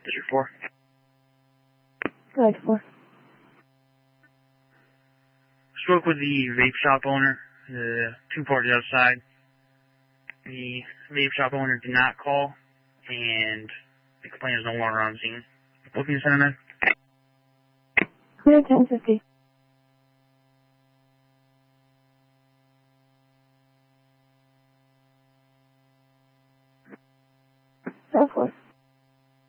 District 4. Go ahead, 4. Spoke with the vape shop owner, the 2 parties outside. The vape shop owner did not call, and the complaint is no longer on scene. What can you send him in? 11050. Go 4.